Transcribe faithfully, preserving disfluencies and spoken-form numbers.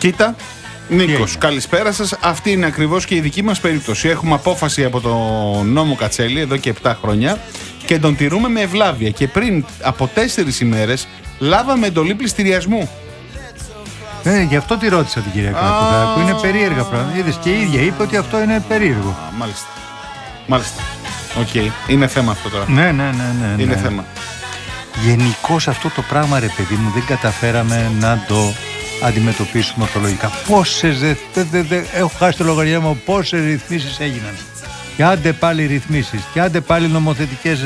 Κοίτα, Νίκος, καλησπέρα σας. Αυτή είναι ακριβώς και η δική μας περίπτωση. Έχουμε απόφαση από το νόμο Κατσέλη εδώ και επτά χρόνια και τον τηρούμε με ευλάβεια. Και πριν από τέσσερις ημέρες λάβαμε εντολή πληστηριασμού. Ε, γι' αυτό τη ρώτησα την κυρία Κάκουδα, που είναι περίεργα πράγματα. Είδες, και η ίδια είπε ότι αυτό είναι περίεργο. Α, μάλιστα. Μάλιστα. Οκ. Okay. Είναι θέμα αυτό τώρα. Ναι, ναι, ναι. ναι είναι ναι. θέμα. Γενικώς αυτό το πράγμα, ρε παιδί μου, δεν καταφέραμε να το αντιμετωπίσουμε ορθολογικά. Πόσες, δε, δε, δε, δε, έχω χάσει το λογαριασμό, πόσες ρυθμίσεις έγιναν. Και άντε πάλι ρυθμίσεις, και άντε πάλι νομοθετικές